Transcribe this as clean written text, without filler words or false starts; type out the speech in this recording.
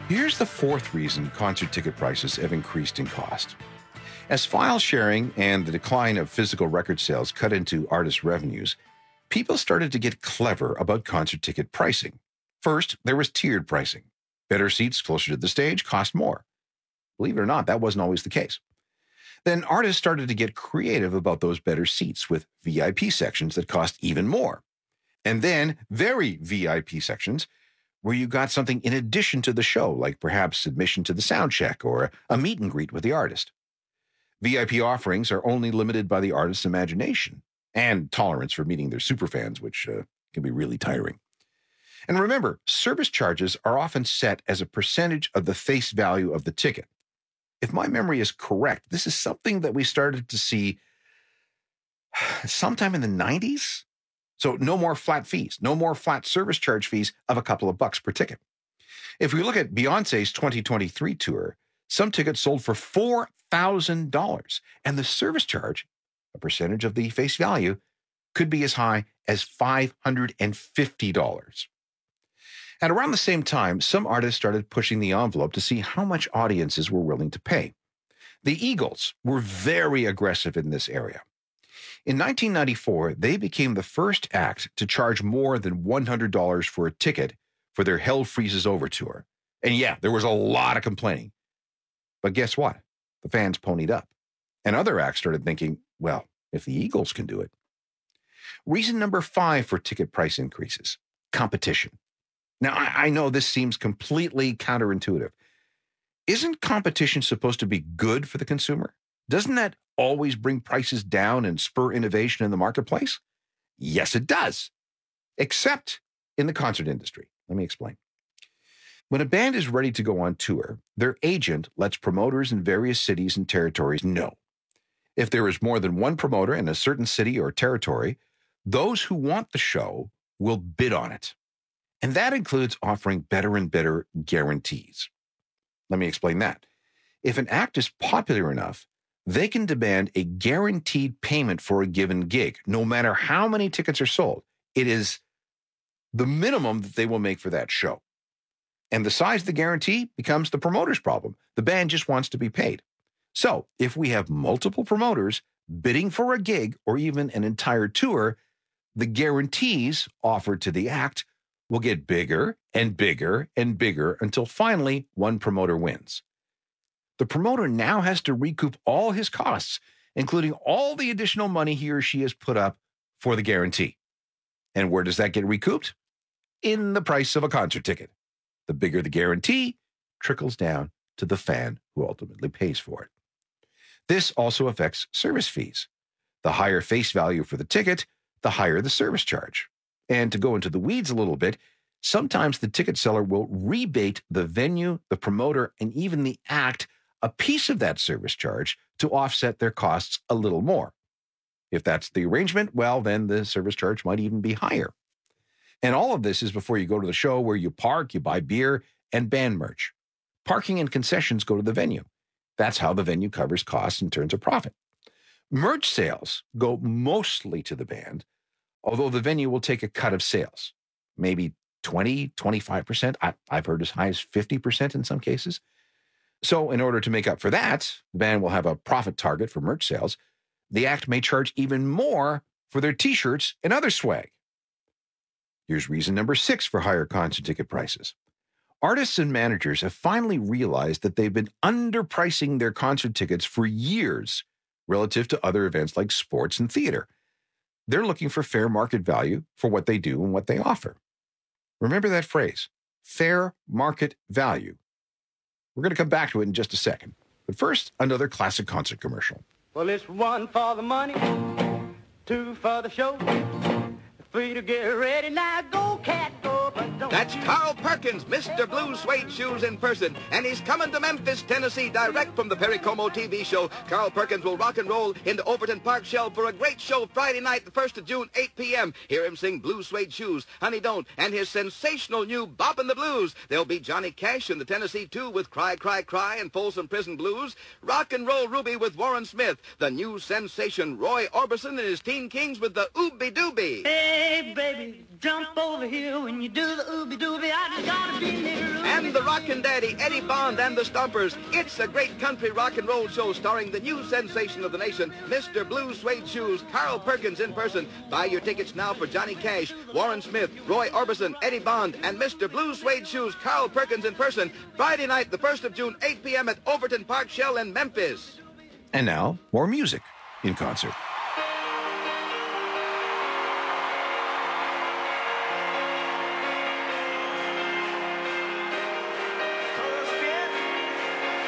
Here's the fourth reason concert ticket prices have increased in cost. As file sharing and the decline of physical record sales cut into artist revenues, people started to get clever about concert ticket pricing. First, there was tiered pricing. Better seats closer to the stage cost more. Believe it or not, that wasn't always the case. Then artists started to get creative about those better seats with VIP sections that cost even more. And then very VIP sections where you got something in addition to the show, like perhaps admission to the sound check or a meet and greet with the artist. VIP offerings are only limited by the artist's imagination and tolerance for meeting their superfans, which can be really tiring. And remember, service charges are often set as a percentage of the face value of the ticket. If my memory is correct, this is something that we started to see sometime in the 90s. So no more flat fees, no more flat service charge fees of a couple of bucks per ticket. If we look at Beyonce's 2023 tour, some tickets sold for $4,000, and the service charge, a percentage of the face value, could be as high as $550. At around the same time, some artists started pushing the envelope to see how much audiences were willing to pay. The Eagles were very aggressive in this area. In 1994, they became the first act to charge more than $100 for a ticket for their Hell Freezes Over tour. And yeah, there was a lot of complaining. But guess what? The fans ponied up. And other acts started thinking, well, if the Eagles can do it. Reason number 5 for ticket price increases: competition. Now, I know this seems completely counterintuitive. Isn't competition supposed to be good for the consumer? Doesn't that always bring prices down and spur innovation in the marketplace? Yes, it does. Except in the concert industry. Let me explain. When a band is ready to go on tour, their agent lets promoters in various cities and territories know. If there is more than one promoter in a certain city or territory, those who want the show will bid on it. And that includes offering better and better guarantees. Let me explain that. If an act is popular enough, they can demand a guaranteed payment for a given gig, no matter how many tickets are sold. It is the minimum that they will make for that show. And the size of the guarantee becomes the promoter's problem. The band just wants to be paid. So if we have multiple promoters bidding for a gig or even an entire tour, the guarantees offered to the act will get bigger and bigger and bigger until finally one promoter wins. The promoter now has to recoup all his costs, including all the additional money he or she has put up for the guarantee. And where does that get recouped? In the price of a concert ticket. The bigger the guarantee trickles down to the fan who ultimately pays for it. This also affects service fees. The higher face value for the ticket, the higher the service charge. And to go into the weeds a little bit, sometimes the ticket seller will rebate the venue, the promoter, and even the act a piece of that service charge to offset their costs a little more. If that's the arrangement, well, then the service charge might even be higher. And all of this is before you go to the show, where you park, you buy beer, and band merch. Parking and concessions go to the venue. That's how the venue covers costs and turns a profit. Merch sales go mostly to the band, although the venue will take a cut of sales, maybe 20, 25%. I've heard as high as 50% in some cases. So in order to make up for that, the band will have a profit target for merch sales. The act may charge even more for their t-shirts and other swag. Here's reason number 6 for higher concert ticket prices. Artists and managers have finally realized that they've been underpricing their concert tickets for years relative to other events like sports and theater. They're looking for fair market value for what they do and what they offer. Remember that phrase, fair market value. We're going to come back to it in just a second. But first, another classic concert commercial. Well, it's 1 for the money, 2 for the show, 3 to get ready. Now go, cat, go, but don't. That's Carl Perkins, Mr. Blue Suede Shoes in person, and he's coming to Memphis, Tennessee, direct from the Perry Como TV show. Carl Perkins will rock and roll into Overton Park Shell for a great show Friday night, the 1st of June, 8 p.m. Hear him sing Blue Suede Shoes, Honey Don't, and his sensational new Boppin' the Blues. There'll be Johnny Cash and the Tennessee 2 with Cry, Cry, Cry and Folsom Prison Blues, Rock and Roll Ruby with Warren Smith, the new sensation Roy Orbison and his Teen Kings with the Ooby Dooby. Hey, baby, jump over here when you do the ooby dooby. I just gotta be near. And the Rockin' Daddy, Eddie Bond and the Stompers. It's a great country rock and roll show starring the new sensation of the nation, Mr. Blue Suede Shoes, Carl Perkins in person. Buy your tickets now for Johnny Cash, Warren Smith, Roy Orbison, Eddie Bond, and Mr. Blue Suede Shoes, Carl Perkins in person. Friday night, the 1st of June, 8 p.m. at Overton Park Shell in Memphis. And now, more music in concert.